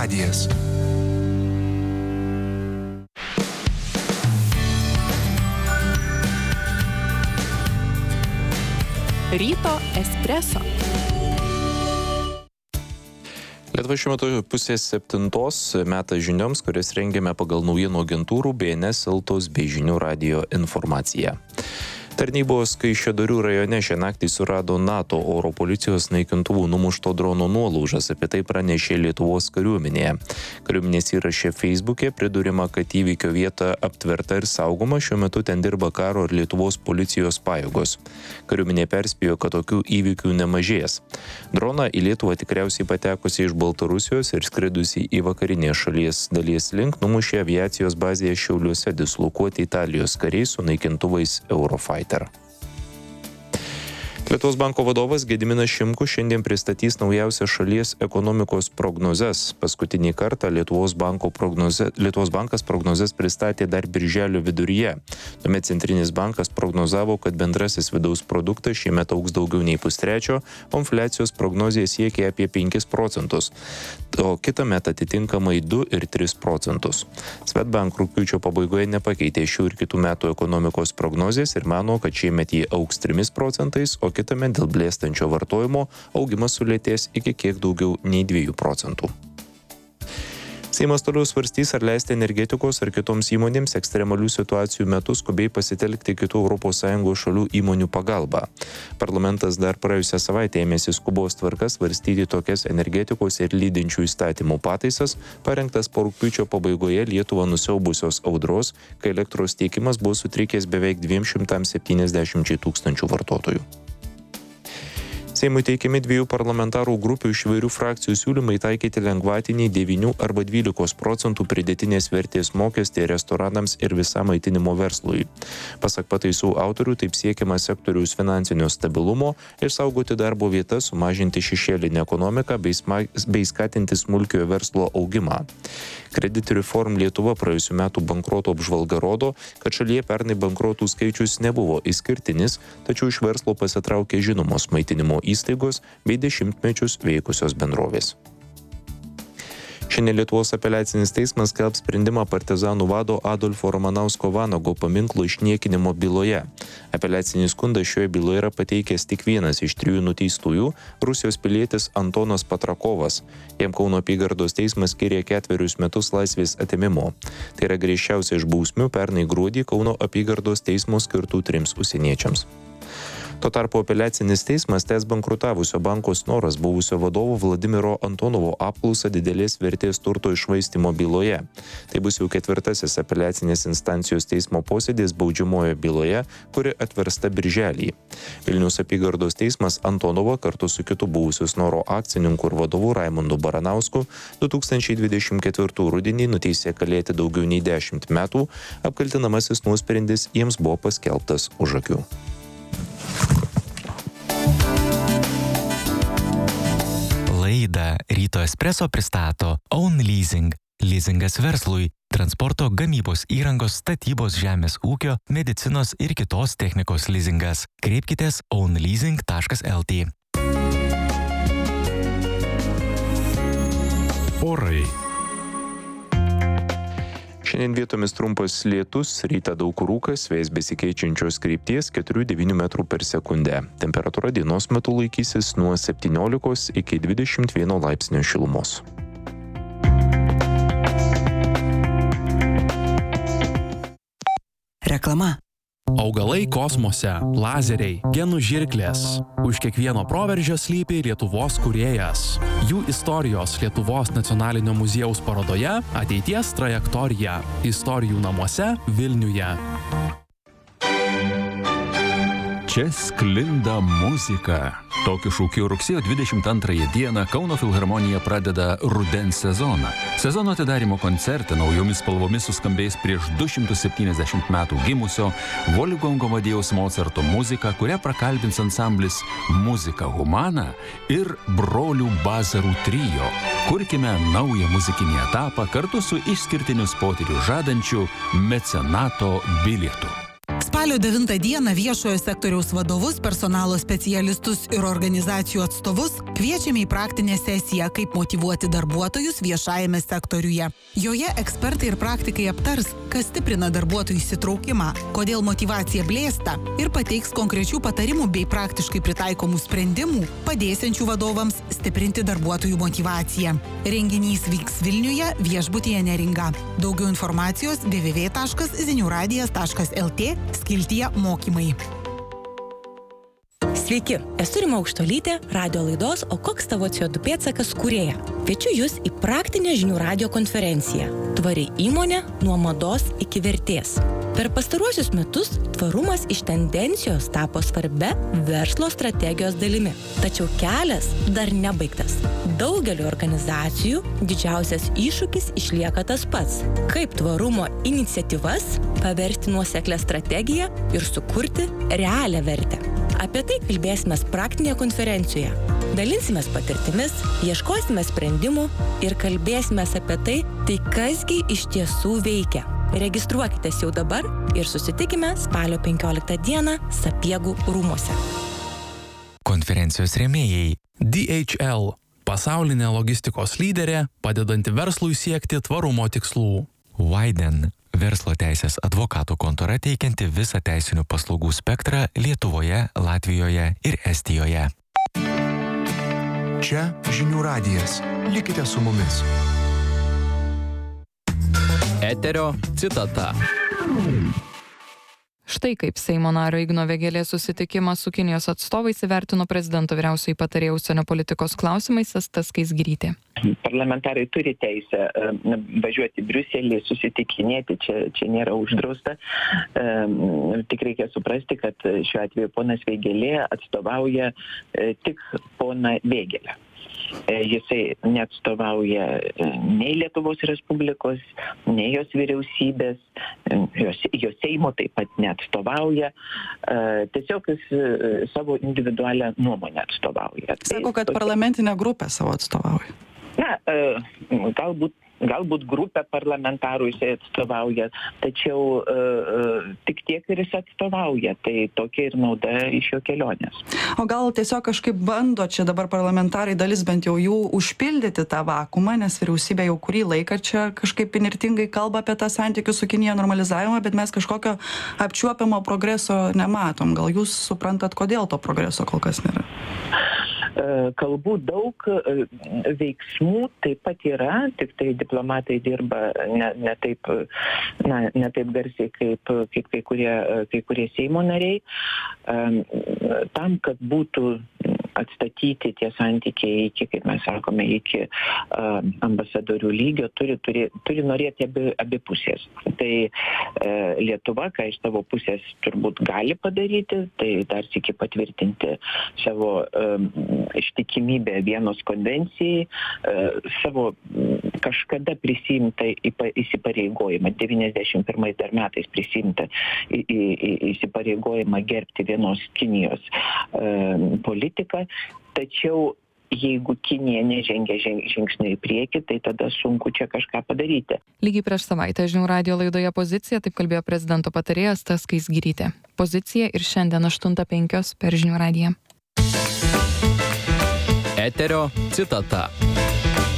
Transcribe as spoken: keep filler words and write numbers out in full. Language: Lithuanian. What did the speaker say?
radijas. Ryto espreso. Lietuva šiuo metu pusės septintos, metas žinioms, kurias rengiame pagal naujienų agentūrų B N S, Eltos bei Žinių radijo informaciją. Tarnybos Kaišiadorių rajone šią naktį surado NATO oro policijos naikintuvų numušto drono nuolaužas, apie tai pranešė Lietuvos kariuomenėje. Kariuomenės įraše Facebook'e pridurima, kad įvykio vieta aptverta ir saugoma, šiuo metu ten dirba karo ir Lietuvos policijos pajėgos. Kariuomenė perspėjo, kad tokių įvykių nemažės. Droną į Lietuvą tikriausiai patekusi iš Baltarusijos ir skridusi į vakarinės šalies dalies link numušė aviacijos bazėje Šiauliuose dislokuoti Italijos kariai su naikintuvais Eurofighter. Lietuvos banko vadovas Gediminas Šimkus šiandien pristatys naujausias šalies ekonomikos prognozes. Paskutinį kartą Lietuvos, banko prognoze, Lietuvos bankas prognozes pristatė dar birželio viduryje. Tuomet Centrinis bankas prognozavo, kad bendrasis vidaus produktas šiemet augs daugiau nei pustrečio, o infliacijos prognozija siekia apie penkis procentus, o kitąmet atitinkamai du ir tris procentus. Swedbank rugpjūčio pabaigoje nepakeitė šių ir kitų metų ekonomikos prognozės ir mano, kad šiemet jį augs trimis procentais, o kitąmet dėl blėstančio vartojimo augimas sulėtės iki kiek daugiau nei dviejų procentų. Seimas toliau svarstys, ar leisti energetikos ar kitoms įmonėms ekstremalių situacijų metu skubiai pasitelkti kitų Europos Sąjungos šalių įmonių pagalbą. Parlamentas dar praėjusią savaitę ėmėsi skubos tvarkas svarstyti tokias energetikos ir lydinčių įstatymų pataisas, parengtas po rugpjūčio pabaigoje Lietuvą nusiaubusios audros, kai elektros tiekimas buvo sutrikęs beveik dviem šimtams septyniasdešimčiai tūkstančių vartotojų. Seimui teikiami dviejų parlamentarų grupių iš įvairių frakcijų siūlymai taikyti lengvatinį devynių arba dvylikos procentų pridėtinės vertės mokestį restoranams ir visam maitinimo verslui. Pasak pataisų autorių, taip siekiama sektoriaus finansinio stabilumo, išsaugoti darbo vietas, sumažinti šešėlinę ekonomiką bei, sma... bei skatinti smulkiojo verslo augimą. Credit Reform Lietuva praėjusių metų bankroto apžvalga rodo, kad šalyje pernai bankrotų skaičius nebuvo išskirtinis, tačiau iš verslo pasitraukė žinomos maitinimo įstaigos bei dešimtmečius veikusios bendrovės. Šiandien Lietuvos apeliacinis teismas skelbs sprendimą partizanų vado Adolfo Ramanausko Vanago paminklo išniekinimo byloje. Apeliacinį skundą šioje byloje yra pateikęs tik vienas iš trijų nuteistųjų, Rusijos pilietis Antonas Patrakovas. Jam Kauno apygardos teismas skyrė ketverius metus laisvės atėmimo. Tai yra griežčiausia iš bausmių pernai gruodį Kauno apygardos teismo skirtų trims užsieniečiams. Tuo tarpu apeliacinis teismas tęs bankrutavusio banko Snoras buvusio vadovo Vladimiro Antonovo apklausą didelės vertės turto iššvaistymo byloje. Tai bus jau ketvirtasis apeliacinės instancijos teismo posėdis baudžiamojoje byloje, kuri atversta birželį. Vilniaus apygardos teismas Antonovą kartu su kitu buvusiu Snoro akcininku ir vadovu Raimundu Baranausku du tūkstančiai dvidešimt ketvirtų rudenį nuteisė kalėti daugiau nei dešimt metų, apkaltinamasis nuosprendis jiems buvo paskelbtas už akių. Laidą Ryto espreso pristato Own Leasing. Leasingas verslui, transporto, gamybos įrangos, statybos, žemės ūkio, medicinos ir kitos technikos leasingas. Kreipkitės own leasing taškas el tė. Orai. Šiandien vietomis trumpas lietus, rytą daug kur rūkas, vėjas besikeičiančios krypties keturi devyni metrų per sekundę. Temperatūra dienos metu laikysis nuo septyniolikos iki dvidešimt vieno laipsnio šilumos. Reklama. Augalai kosmose, lazeriai, genų žirklės. Už kiekvieno proveržio slypi Lietuvos kūrėjas. Jų istorijos Lietuvos nacionalinio muziejaus parodoje Ateities trajektorija. Istorijų namuose Vilniuje. Čia sklinda muzika. Tokiu šūkiu rugsėjo dvidešimt antrąją dieną Kauno filharmonija pradeda rudens sezoną. Sezono atidarymo koncerte naujomis spalvomis suskambės prieš du šimtus septyniasdešimt metų gimusio Wolfgango Amadėjaus Mocarto muzika, kurią prakalbins ansamblis Muzika Humana ir brolių Bazarų trio. Kurkime naują muzikinį etapą kartu su išskirtinius potyrius žadančiu mecenato bilietu. Spalio Spalio devintą dieną viešojo sektoriaus vadovus, personalo specialistus ir organizacijų atstovus kviečiame į praktinę sesiją, kaip motyvuoti darbuotojus viešajame sektoriuje. Joje ekspertai ir praktikai aptars, kas stiprina darbuotojų įsitraukimą, kodėl motyvacija blėsta ir pateiks konkrečių patarimų bei praktiškai pritaikomų sprendimų, padėsiančių vadovams stiprinti darbuotojų motyvaciją. Renginys vyks Vilniuje, viešbutyje Neringa. Daugiau informacijos w w w taškas ziniuradijas taškas l t skiltyje mokymai. Sveiki, esu Rima Aukštolytė, radio laidos O koks tavo C O du pėdsakas kūrėja. Kviečiu jūs į praktinę žinių radijo konferenciją Tvari įmonė nuo mados iki vertės. Per pastaruosius metus tvarumas iš tendencijos tapo svarbia verslo strategijos dalimi. Tačiau kelias dar nebaigtas. Daugeliu organizacijų didžiausias iššūkis išlieka tas pats. Kaip tvarumo iniciatyvas paversti nuoseklę strategiją ir sukurti realią vertę. Apie tai kalbėsime praktinėje konferencijoje. Dalinsimės patirtimis, ieškosime sprendimų ir kalbėsime apie tai, tai kasgi iš tiesų veikia. Registruokitės jau dabar ir susitikime spalio penkioliktą dieną Sapiegų rūmuose. Konferencijos rėmėjai D H L – pasaulinė logistikos lyderė, padedanti verslui siekti tvarumo tikslų. Widen – verslo teisės advokatų kontora teikianti visą teisinių paslaugų spektrą Lietuvoje, Latvijoje ir Estijoje. Čia Žinių radijas. Likite su mumis. Eterio citata. Štai kaip Seimo nario Igno Vėgėlės susitikimas su Kinijos atstovais įvertino prezidento vyriausioji patarėja užsienio politikos klausimais Asta Skaisgirytė. Parlamentarai turi teisę važiuoti į Briuselį, susitikinėti, čia, čia nėra uždrausta. Tik reikia suprasti, kad šiuo atveju ponas Vėgėlė atstovauja tik poną Vėgėlę. Jisai neatstovauja nei Lietuvos Respublikos, nei jos vyriausybės, jos, jos Seimo taip pat neatstovauja. Tiesiog jis savo individualią nuomonę atstovauja. Sako, kad parlamentinė grupė savo atstovauja. Na, galbūt Galbūt grupę parlamentarų jisai atstovauja, tačiau uh, tik tiek ir jis atstovauja, tai tokia ir nauda iš jo kelionės. O gal tiesiog kažkaip bando čia dabar parlamentarai dalis bent jau jų užpildyti tą vakumą, nes vyriausybė jau kurį laiką čia kažkaip inirtingai kalba apie tą santykių su Kinija normalizavimą, bet mes kažkokio apčiuopiamo progreso nematom. Gal jūs suprantat, kodėl to progreso kol kas nėra? Kalbų daug, veiksmų taip pat yra, tik tai diplomatai dirba ne, ne, taip, na, ne taip garsiai kaip, kaip kai, kurie, kai kurie Seimo nariai. Tam, kad būtų atstatyti tie santykiai iki, kaip mes sakome, iki uh, ambasadorių lygio, turi, turi, turi norėti abi, abi pusės. Tai uh, Lietuva, ką iš savo pusės turbūt gali padaryti, tai dar sykį patvirtinti savo um, ištikimybę Vienos konvencijai, uh, savo kažkada prisimtą įsipareigojimą, devyniasdešimt pirmais dar metais prisimtą įsipareigojimą gerbti vienos Kinijos uh, politiką. Tačiau jeigu Kinija nežengia žingsnių į priekį, tai tada sunku čia kažką padaryti. Lygiai prieš savaitę Žinių radijo laidoje Pozicija, taip kalbėjo prezidento patarėjas Asta Skaisgirytė. Pozicija ir šiandien aštuntą penkios per Žinių radiją. Eterio citata.